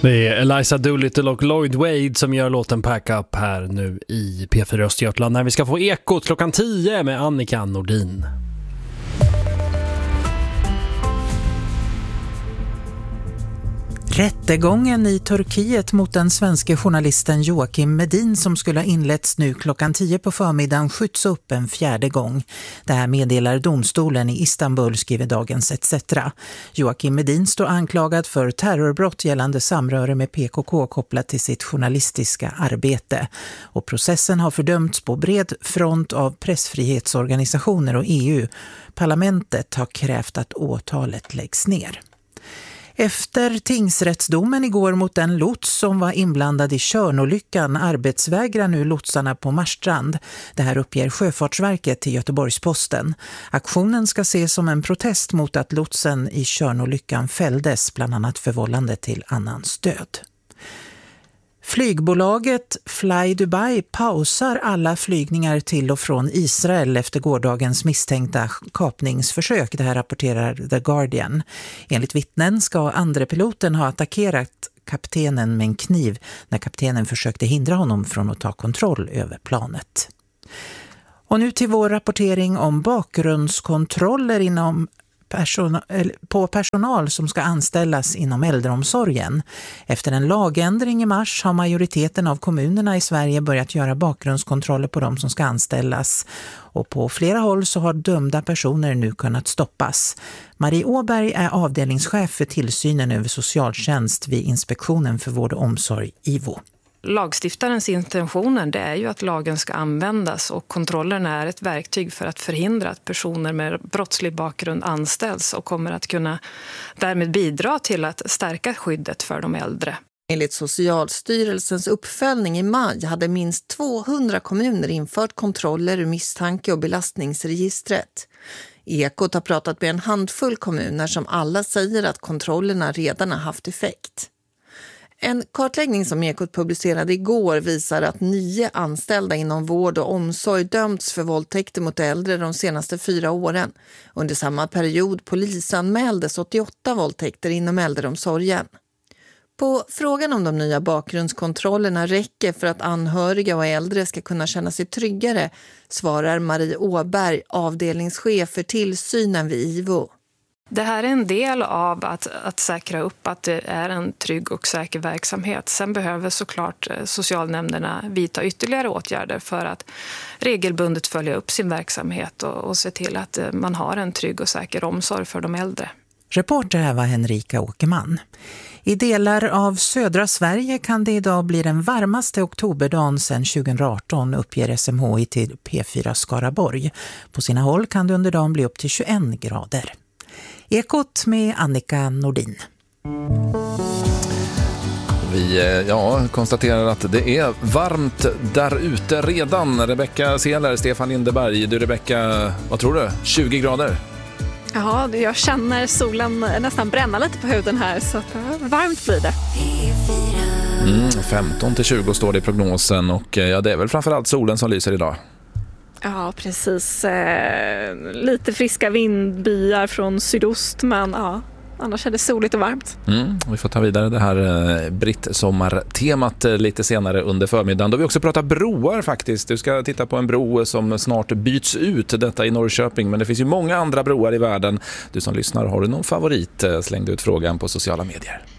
Det är Eliza Doolittle och Lloyd Wade som gör låten Pack Up här nu i P4 Östergötland när vi ska få Ekot klockan 10 med Annika Nordin. Rättegången i Turkiet mot den svenska journalisten Joakim Medin som skulle ha inletts nu klockan 10 på förmiddagen skjuts upp en fjärde gång. Det här meddelar domstolen i Istanbul, skriver Dagens ETC. Joakim Medin står anklagad för terrorbrott gällande samröre med PKK kopplat till sitt journalistiska arbete. Och processen har fördömts på bred front av pressfrihetsorganisationer och EU. Parlamentet har krävt att åtalet läggs ner. Efter tingsrättsdomen igår mot den lots som var inblandad i Tjörnolyckan arbetsvägrar nu lotsarna på Marstrand. Det här uppger Sjöfartsverket till Göteborgs-Posten. Aktionen ska ses som en protest mot att lotsen i Tjörnolyckan fälldes, bland annat för vållande till annans död. Flygbolaget Fly Dubai pausar alla flygningar till och från Israel efter gårdagens misstänkta kapningsförsök. Det här rapporterar The Guardian. Enligt vittnen ska andra piloten ha attackerat kaptenen med en kniv när kaptenen försökte hindra honom från att ta kontroll över planet. Och nu till vår rapportering om bakgrundskontroller på personal som ska anställas inom äldreomsorgen. Efter en lagändring i mars har majoriteten av kommunerna i Sverige börjat göra bakgrundskontroller på de som ska anställas. Och på flera håll så har dömda personer nu kunnat stoppas. Marie Åberg är avdelningschef för tillsynen över socialtjänst vid Inspektionen för vård och omsorg, IVO. Lagstiftarens intentioner det är ju att lagen ska användas och kontrollen är ett verktyg för att förhindra att personer med brottslig bakgrund anställs och kommer att kunna därmed bidra till att stärka skyddet för de äldre. Enligt Socialstyrelsens uppföljning i maj hade minst 200 kommuner infört kontroller ur misstanke- och belastningsregistret. Ekot har pratat med en handfull kommuner som alla säger att kontrollerna redan har haft effekt. En kartläggning som Ekot publicerade igår visar att 9 anställda inom vård och omsorg dömts för våldtäkter mot äldre de senaste 4 åren. Under samma period polisanmäldes 88 våldtäkter inom äldreomsorgen. På frågan om de nya bakgrundskontrollerna räcker för att anhöriga och äldre ska kunna känna sig tryggare svarar Marie Åberg, avdelningschef för tillsynen vid IVO. Det här är en del av att säkra upp att det är en trygg och säker verksamhet. Sen behöver såklart socialnämnderna vidta ytterligare åtgärder för att regelbundet följa upp sin verksamhet och se till att man har en trygg och säker omsorg för de äldre. Reporter här var Henrika Åkerman. I delar av södra Sverige kan det idag bli den varmaste oktoberdagen sedan 2018, uppger SMHI till P4 Skaraborg. På sina håll kan det under dagen bli upp till 21 grader. Ekot med Annika Nordin. Vi konstaterar att det är varmt där ute redan. Rebecka Seler, Stefan Lindeberg. Du Rebecka, vad tror du? 20 grader? Ja, jag känner solen nästan bränna lite på huden här så att varmt blir det. 15-20 står det i prognosen och det är väl framförallt solen som lyser idag. Ja, precis. Lite friska vindbyar från sydost, men ja, annars är det soligt och varmt. Vi får ta vidare det här brittsommartemat lite senare under förmiddagen. Då vi också pratar broar faktiskt. Du ska titta på en bro som snart byts ut, detta i Norrköping. Men det finns ju många andra broar i världen. Du som lyssnar, har du någon favorit? Släng ut frågan på sociala medier.